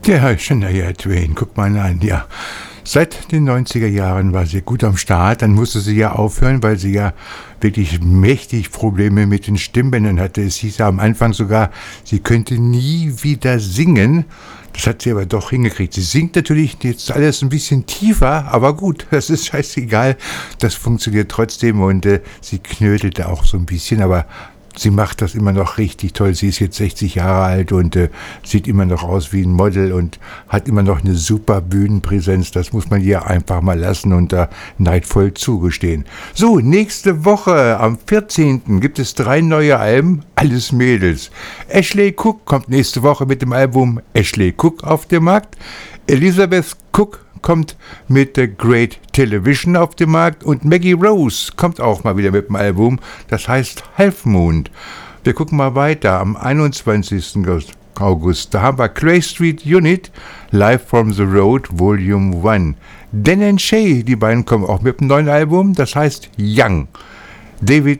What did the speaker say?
Ja, Shania Twain, guck mal an, ja. Seit den 90er Jahren war sie gut am Start, dann musste sie ja aufhören, weil sie ja wirklich mächtig Probleme mit den Stimmbändern hatte. Es hieß ja am Anfang sogar, sie könnte nie wieder singen. Das hat sie aber doch hingekriegt. Sie singt natürlich jetzt alles ein bisschen tiefer, aber gut, das ist scheißegal. Das funktioniert trotzdem und sie knödelte auch so ein bisschen, aber sie macht das immer noch richtig toll. Sie ist jetzt 60 Jahre alt und sieht immer noch aus wie ein Model und hat immer noch eine super Bühnenpräsenz. Das muss man ihr einfach mal lassen und neidvoll zugestehen. So, nächste Woche am 14. gibt es 3 neue Alben, alles Mädels. Ashley Cook kommt nächste Woche mit dem Album Ashley Cook auf den Markt. Elizabeth Cook kommt mit The Great Television auf den Markt und Maggie Rose kommt auch mal wieder mit dem Album, das heißt Half Moon. Wir gucken mal weiter, am 21. August, da haben wir Clay Street Unit, Live from the Road Volume 1. Dan and Shay, die beiden kommen auch mit einem neuen Album, das heißt Young. David